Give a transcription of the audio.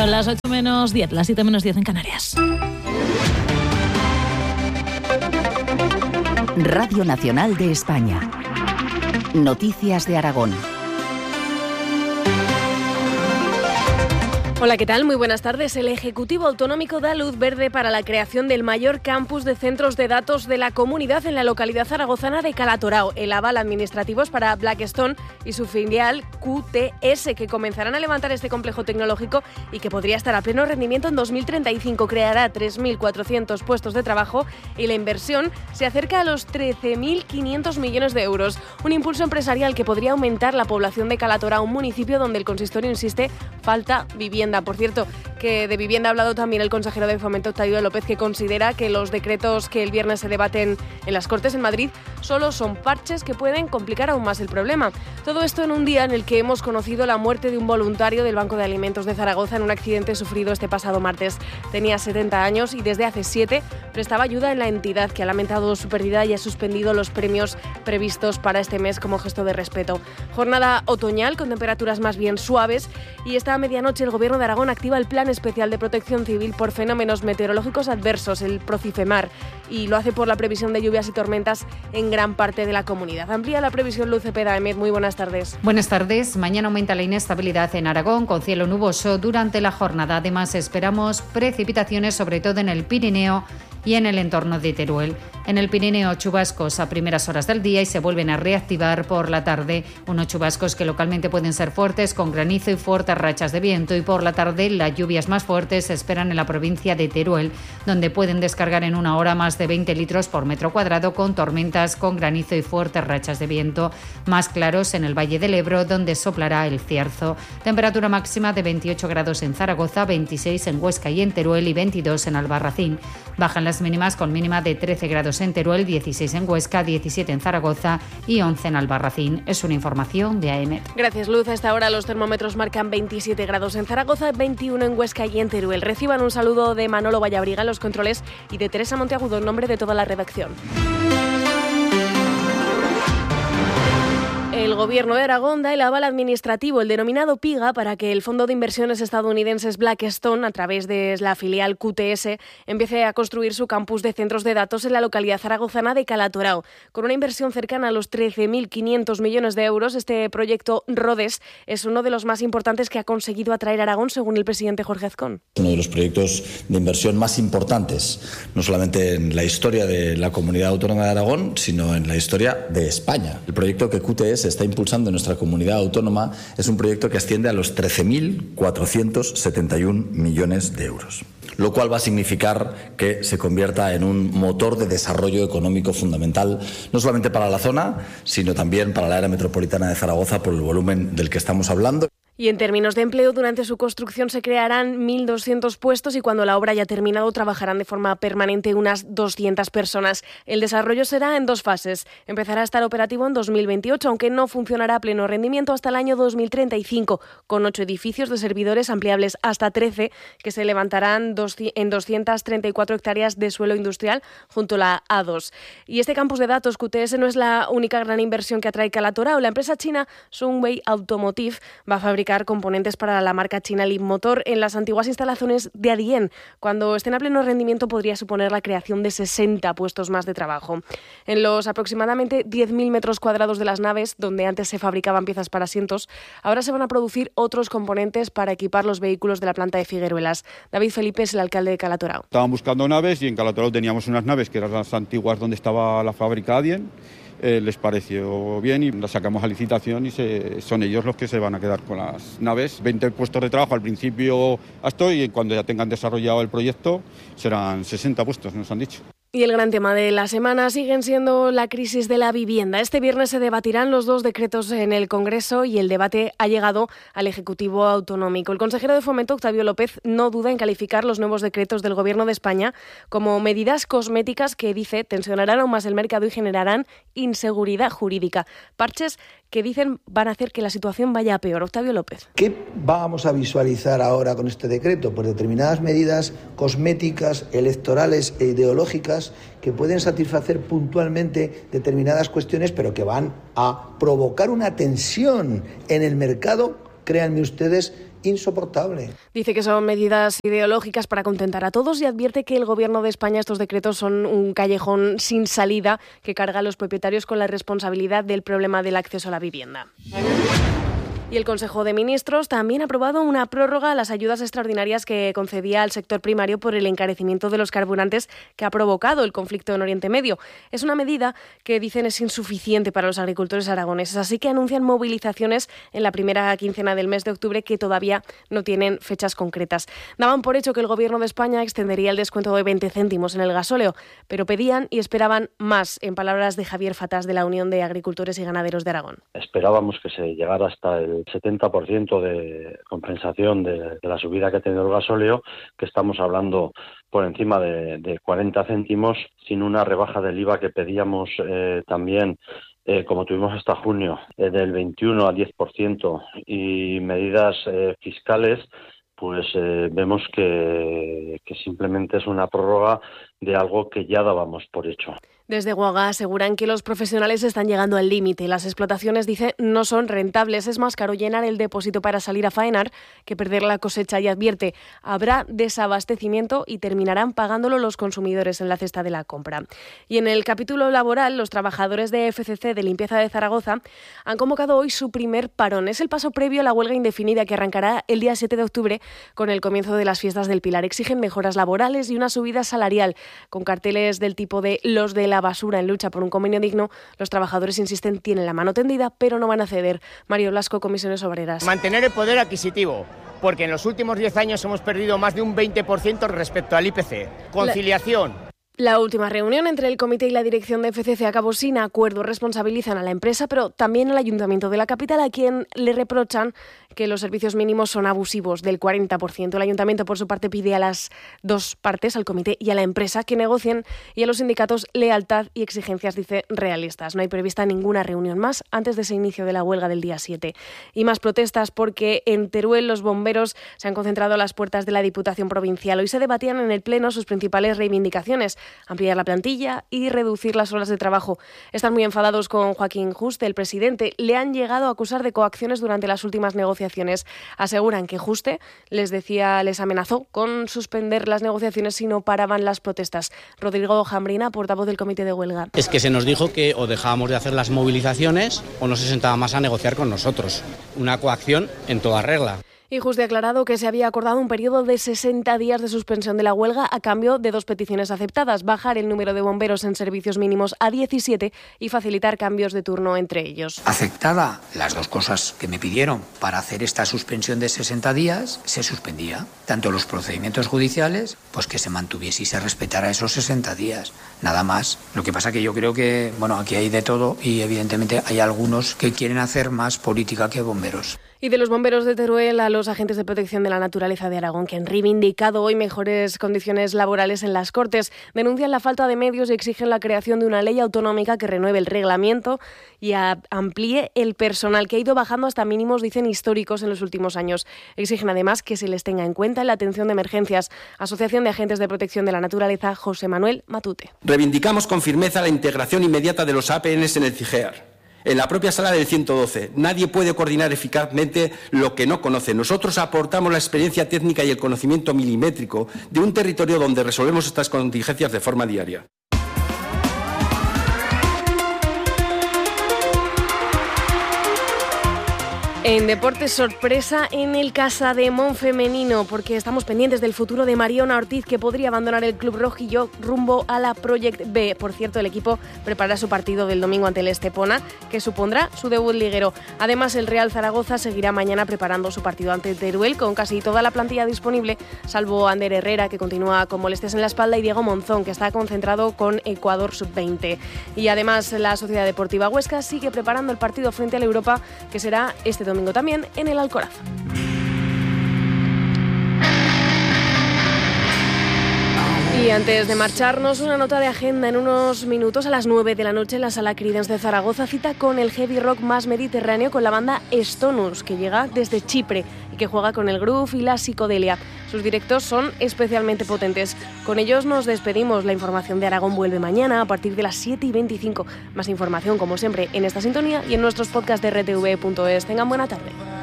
Son las 8 menos 10, las 7 menos 10 en Canarias. Radio Nacional de España. Noticias de Aragón. Hola, ¿qué tal? Muy buenas tardes. El Ejecutivo Autonómico da luz verde para la creación del mayor campus de centros de datos de la comunidad en la localidad zaragozana de Calatorao. El aval administrativo es para Blackstone y su filial QTS, que comenzarán a levantar este complejo tecnológico y que podría estar a pleno rendimiento en 2035. Creará 3.400 puestos de trabajo y la inversión se acerca a los 13.500 millones de euros. Un impulso empresarial que podría aumentar la población de Calatorao, un municipio donde el consistorio insiste falta vivienda. Por cierto, que de vivienda ha hablado también el consejero de Fomento, Octavio López, que considera que los decretos que el viernes se debaten en las Cortes en Madrid solo son parches que pueden complicar aún más el problema. Todo esto en un día en el que hemos conocido la muerte de un voluntario del Banco de Alimentos de Zaragoza en un accidente sufrido este pasado martes. Tenía 70 años y desde hace 7 prestaba ayuda en la entidad, que ha lamentado su pérdida y ha suspendido los premios previstos para este mes como gesto de respeto. Jornada otoñal con temperaturas más bien suaves y esta medianoche el Gobierno de Aragón activa el Plan Especial de Protección Civil por fenómenos meteorológicos adversos, el Procifemar, y lo hace por la previsión de lluvias y tormentas en gran parte de la comunidad. Amplía la previsión Luz Cepeda. Emet, muy buenas tardes. Buenas tardes. Mañana aumenta la inestabilidad en Aragón con cielo nuboso durante la jornada. Además, esperamos precipitaciones sobre todo en el Pirineo y en el entorno de Teruel. En el Pirineo, chubascos a primeras horas del día y se vuelven a reactivar por la tarde. Unos chubascos que localmente pueden ser fuertes, con granizo y fuertes rachas de viento. Y por la tarde, las lluvias más fuertes se esperan en la provincia de Teruel, donde pueden descargar en una hora más de 20 litros por metro cuadrado, con tormentas, con granizo y fuertes rachas de viento. Más claros en el Valle del Ebro, donde soplará el cierzo. Temperatura máxima de 28 grados en Zaragoza, 26 en Huesca y en Teruel y 22 en Albarracín. Bajan las mínimas con mínima de 13 grados en Teruel, 16 en Huesca, 17 en Zaragoza y 11 en Albarracín. Es una información de AEMET. Gracias, Luz. A esta hora los termómetros marcan 27 grados en Zaragoza, 21 en Huesca y en Teruel. Reciban un saludo de Manolo Vallabriga en los controles y de Teresa Monteagudo en nombre de toda la redacción. El Gobierno de Aragón da el aval administrativo, el denominado PIGA, para que el fondo de inversiones estadounidenses Blackstone, a través de la filial QTS, empiece a construir su campus de centros de datos en la localidad zaragozana de Calatorao. Con una inversión cercana a los 13.500 millones de euros, este proyecto RODES es uno de los más importantes que ha conseguido atraer Aragón, según el presidente Jorge Azcón. Uno de los proyectos de inversión más importantes, no solamente en la historia de la Comunidad Autónoma de Aragón, sino en la historia de España. El proyecto que QTS está impulsando en nuestra comunidad autónoma es un proyecto que asciende a los 13.471 millones de euros, lo cual va a significar que se convierta en un motor de desarrollo económico fundamental, no solamente para la zona, sino también para la área metropolitana de Zaragoza por el volumen del que estamos hablando. Y en términos de empleo, durante su construcción se crearán 1.200 puestos y cuando la obra haya terminado trabajarán de forma permanente unas 200 personas. El desarrollo será en 2 fases. Empezará a estar operativo en 2028, aunque no funcionará a pleno rendimiento hasta el año 2035, con 8 edificios de servidores ampliables hasta 13 que se levantarán en 234 hectáreas de suelo industrial junto a la A2. Y este campus de datos QTS no es la única gran inversión que atrae Calatorao. La empresa china Sunway Automotive va a fabricar componentes para la marca china Leapmotor en las antiguas instalaciones de Adien. Cuando estén a pleno rendimiento podría suponer la creación de 60 puestos más de trabajo. En los aproximadamente 10.000 metros cuadrados de las naves, donde antes se fabricaban piezas para asientos, ahora se van a producir otros componentes para equipar los vehículos de la planta de Figueruelas. David Felipe es el alcalde de Calatorao. Estaban buscando naves y en Calatorao teníamos unas naves que eran las antiguas donde estaba la fábrica Adien. Les pareció bien y las sacamos a licitación y son ellos los que se van a quedar con las naves. 20 puestos de trabajo al principio y cuando ya tengan desarrollado el proyecto serán 60 puestos, nos han dicho. Y el gran tema de la semana siguen siendo la crisis de la vivienda. Este viernes se debatirán los 2 decretos en el Congreso y el debate ha llegado al Ejecutivo Autonómico. El consejero de Fomento, Octavio López, no duda en calificar los nuevos decretos del Gobierno de España como medidas cosméticas que, dice, tensionarán aún más el mercado y generarán inseguridad jurídica. Parches que dicen van a hacer que la situación vaya a peor. Octavio López. ¿Qué vamos a visualizar ahora con este decreto? Pues determinadas medidas cosméticas, electorales e ideológicas que pueden satisfacer puntualmente determinadas cuestiones, pero que van a provocar una tensión en el mercado, créanme ustedes, insoportable. Dice que son medidas ideológicas para contentar a todos y advierte que el Gobierno de España, estos decretos son un callejón sin salida que carga a los propietarios con la responsabilidad del problema del acceso a la vivienda. Y el Consejo de Ministros también ha aprobado una prórroga a las ayudas extraordinarias que concedía al sector primario por el encarecimiento de los carburantes que ha provocado el conflicto en Oriente Medio. Es una medida que dicen es insuficiente para los agricultores aragoneses, así que anuncian movilizaciones en la primera quincena del mes de octubre que todavía no tienen fechas concretas. Daban por hecho que el Gobierno de España extendería el descuento de 20 céntimos en el gasóleo, pero pedían y esperaban más, en palabras de Javier Fatás de la Unión de Agricultores y Ganaderos de Aragón. Esperábamos que se llegara hasta el 70% de compensación de la subida que ha tenido el gasóleo, que estamos hablando por encima de 40 céntimos, sin una rebaja del IVA que pedíamos también, como tuvimos hasta junio, del 21 al 10%, y medidas fiscales, pues vemos que simplemente es una prórroga de algo que ya dábamos por hecho. Desde Guaga aseguran que los profesionales están llegando al límite. Las explotaciones, dice, no son rentables. Es más caro llenar el depósito para salir a faenar que perder la cosecha, y advierte, habrá desabastecimiento y terminarán pagándolo los consumidores en la cesta de la compra. Y en el capítulo laboral, los trabajadores de FCC de Limpieza de Zaragoza han convocado hoy su primer parón. Es el paso previo a la huelga indefinida que arrancará el día 7 de octubre con el comienzo de las fiestas del Pilar. Exigen mejoras laborales y una subida salarial. Con carteles del tipo de los de la basura en lucha por un convenio digno, los trabajadores insisten, tienen la mano tendida, pero no van a ceder. Mario Blasco, Comisiones Obreras. Mantener el poder adquisitivo, porque en los últimos 10 años hemos perdido más de un 20% respecto al IPC. Conciliación. La última reunión entre el comité y la dirección de FCC acabó sin acuerdo. Responsabilizan a la empresa, pero también al Ayuntamiento de la capital, a quien le reprochan que los servicios mínimos son abusivos, del 40%. El Ayuntamiento, por su parte, pide a las dos partes, al comité y a la empresa, que negocien, y a los sindicatos lealtad y exigencias, dice, realistas. No hay prevista ninguna reunión más antes de ese inicio de la huelga del día 7. Y más protestas porque en Teruel los bomberos se han concentrado a las puertas de la Diputación Provincial. Hoy se debatían en el Pleno sus principales reivindicaciones: ampliar la plantilla y reducir las horas de trabajo. Están muy enfadados con Joaquín Juste, el presidente. Le han llegado a acusar de coacciones durante las últimas negociaciones. Aseguran que Juste les amenazó con suspender las negociaciones si no paraban las protestas. Rodrigo Jambrina, portavoz del comité de huelga. Es que se nos dijo que o dejábamos de hacer las movilizaciones o no se sentaba más a negociar con nosotros. Una coacción en toda regla. Y Juste ha aclarado que se había acordado un periodo de 60 días de suspensión de la huelga a cambio de dos peticiones aceptadas: bajar el número de bomberos en servicios mínimos a 17 y facilitar cambios de turno entre ellos. Aceptada las dos cosas que me pidieron para hacer esta suspensión de 60 días, se suspendía tanto los procedimientos judiciales, pues que se mantuviese y se respetara esos 60 días. Nada más. Lo que pasa que yo creo que, aquí hay de todo y evidentemente hay algunos que quieren hacer más política que bomberos. Y de los bomberos de Teruel a los agentes de protección de la naturaleza de Aragón, que han reivindicado hoy mejores condiciones laborales en las Cortes. Denuncian la falta de medios y exigen la creación de una ley autonómica que renueve el reglamento y amplíe el personal, que ha ido bajando hasta mínimos, dicen, históricos en los últimos años. Exigen además que se les tenga en cuenta en la atención de emergencias. Asociación de Agentes de Protección de la Naturaleza, José Manuel Matute. Reivindicamos con firmeza la integración inmediata de los APNs en el CIGEAR. En la propia sala del 112, nadie puede coordinar eficazmente lo que no conoce. Nosotros aportamos la experiencia técnica y el conocimiento milimétrico de un territorio donde resolvemos estas contingencias de forma diaria. En deportes, sorpresa en el Casademont femenino, porque estamos pendientes del futuro de Mariona Ortiz, que podría abandonar el club rojillo rumbo a la Project B. Por cierto, el equipo prepara su partido del domingo ante el Estepona, que supondrá su debut liguero. Además, el Real Zaragoza seguirá mañana preparando su partido ante Teruel, con casi toda la plantilla disponible, salvo Ander Herrera, que continúa con molestias en la espalda, y Diego Monzón, que está concentrado con Ecuador Sub-20. Y además, la Sociedad Deportiva Huesca sigue preparando el partido frente al Europa, que será este domingo también en el Alcoraz. Y antes de marcharnos, una nota de agenda. En unos minutos, a las 9 de la noche, en la Sala Creedence de Zaragoza, cita con el heavy rock más mediterráneo, con la banda Stonus, que llega desde Chipre y que juega con el groove y la psicodelia. Sus directos son especialmente potentes. Con ellos nos despedimos. La información de Aragón vuelve mañana a partir de las 7:25. Más información, como siempre, en esta sintonía y en nuestros podcasts de rtv.es. Tengan buena tarde.